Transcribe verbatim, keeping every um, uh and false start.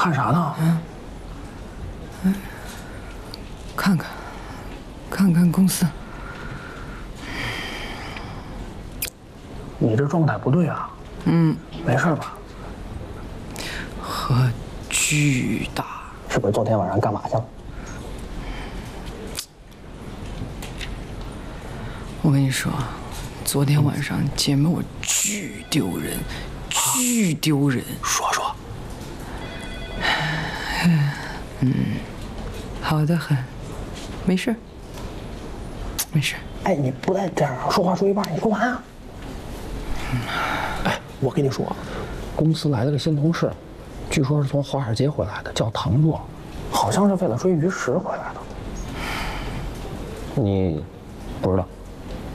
看啥呢？ 嗯，嗯，看看，看看公司。 你这状态不对啊。 嗯， 没事吧？ 和巨大。 是不是昨天晚上干嘛去了？ 我跟你说，昨天晚上姐妹我巨丢人，巨丢人。 说说。 嗯，好的很，没事，没事。 哎，你不带这样说话说一半，你干嘛呀？哎，我跟你说，公司来了个新同事，据说是从华尔街回来的，叫唐若，好像是为了追于石回来的。 你不知道？